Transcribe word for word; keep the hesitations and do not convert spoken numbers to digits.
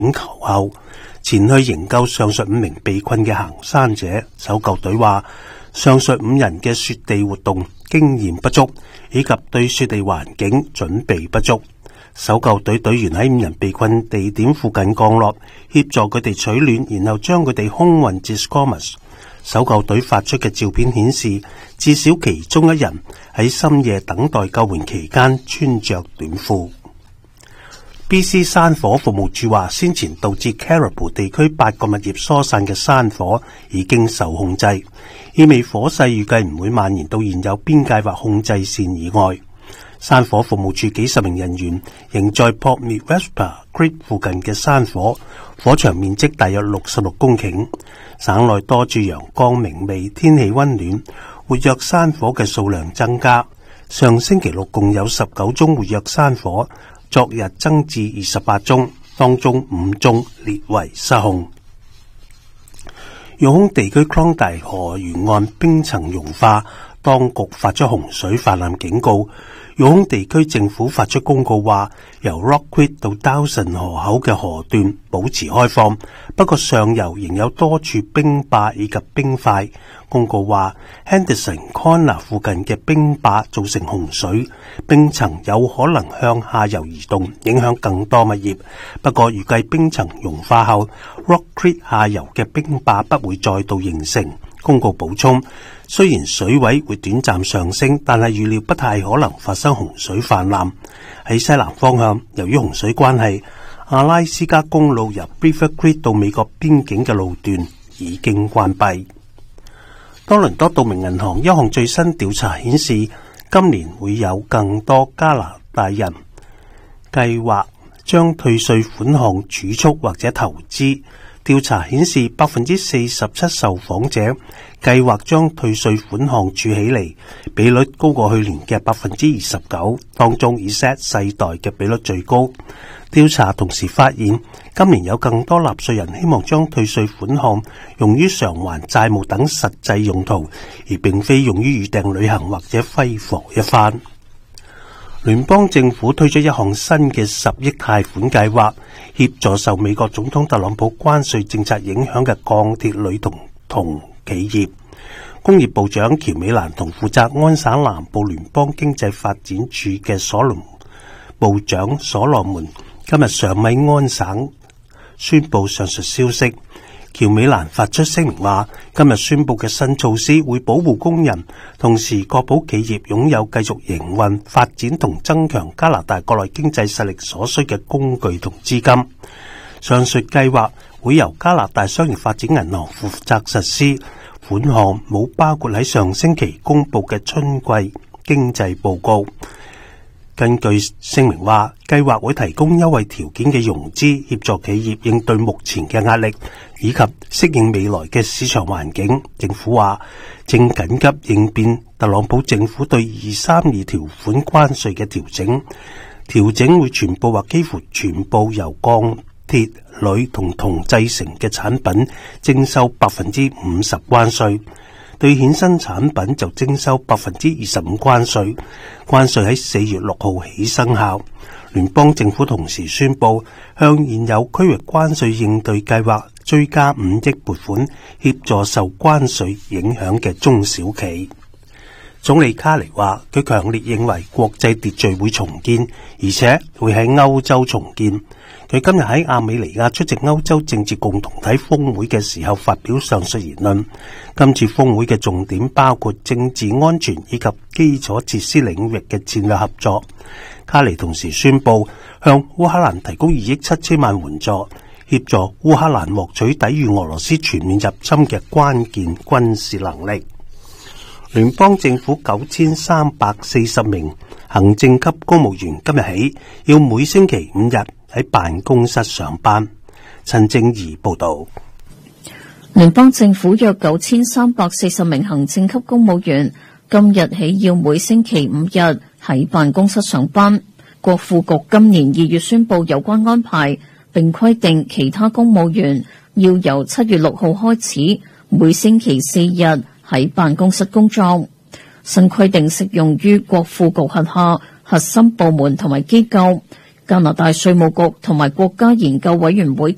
請求後，前去營救上述五名被困嘅行山者。搜救隊話，上述五人嘅雪地活動經驗不足，以及對雪地環境準備不足。搜救隊隊員喺五人被困地點附近降落，協助佢哋取暖，然後將佢哋空運至 Squamish。搜救隊發出嘅照片顯示，至少其中一人喺深夜等待救援期間穿着短褲。B C 山火服務處話，先前導致 Caribou 地區八個物業疏散嘅山火已經受控制，意味火勢預計唔會蔓延到現有邊界或控制線以外。山火服務處幾十名人員仍在撲滅 Vesper Creek 附近嘅山火，火場面積大約六十六公頃。省內多處陽光明媚，天氣溫暖，活躍山火嘅數量增加。上星期六共有十九宗活躍山火，昨日增至二十八宗，當中五宗列為失控。用空地區 Khlong 大河沿岸冰層融化，當局發出洪水泛濫警告。用空地區政府發出公告話，由 Rock Creek 到 Dawson 河口嘅河段保持開放，不過上游仍有多處冰壩以及冰塊。公告話 Henderson Corner 附近嘅冰壩造成洪水，冰層有可能向下游移動，影響更多物業。不過預計冰層融化後 Rock Creek 下游嘅冰壩不會再度形成。公告補充，雖然水位會短暫上升，但係預料不太可能發生洪水泛濫。喺西南方向，由於洪水關係，阿拉斯加公路由 Beaver Creek 到美國邊境嘅路段已經關閉。多倫多道明銀行一項最新調查顯示，今年會有更多加拿大人計劃將退稅款項儲蓄或者投資。調查顯示，百分之四十七受訪者計劃將退稅款項儲起嚟，比率高過去年嘅百分之二十九。當中以 Z 世代嘅比率最高。調查同時發現，今年有更多納稅人希望將退稅款項用於償還債務等實際用途，而並非用於預訂旅行或者揮霍一番。聯邦政府推出一項新嘅十億貸款計劃，協助受美國總統特朗普關稅政策影響嘅鋼鐵鋁同銅企業。工業部長喬美蘭同負責安省南部聯邦經濟發展處嘅所羅部長所羅門今日上米安省宣布上述消息。喬美蘭發出聲明話，今日宣布嘅新措施會保護工人，同時確保企業擁有繼續營運、發展同增強加拿大國內經濟實力所需嘅工具同資金。上述計劃會由加拿大商業發展銀行負責實施，款項冇包括喺上星期公布嘅春季經濟報告。根據聲明話，計劃會提供優惠條件嘅融資，協助企業應對目前嘅壓力，以及適應未來嘅市場環境。政府話正緊急應變特朗普政府對二三二條款關稅嘅調整，調整會全部或幾乎全部由鋼鐵、鋁同銅製成嘅產品徵收百分之五十關稅。對衍生產品就徵收百分之二十五關稅，關稅喺四月六號起生效。聯邦政府同時宣布向現有區域關稅應對計劃追加五億撥款，協助受關稅影響嘅中小企。總理卡尼話，佢強烈認為國際秩序會重建，而且會喺歐洲重建。佢今日喺亞美尼亞出席歐洲政治共同體峰會嘅時候發表上述言論。今次峰會嘅重點包括政治安全以及基礎設施領域嘅戰略合作。卡尼同時宣布向烏克蘭提供二億七千萬援助，協助烏克蘭獲取抵禦俄羅斯全面入侵嘅關鍵軍事能力。聯邦政府九千三百四十名行政級公務員今日起要每星期五日喺辦公室上班。陳正儀報道。 聯邦政府約九千三百四十名行政級公務員今日起要每星期五日喺辦公室上班。國庫局今年二月宣布有關安排，並規定其他公務員要由七月六號開始每星期四日喺辦公室工作。新規定適用於國庫局轄下核心部門同埋機構。加拿大稅務局同埋國家研究委員會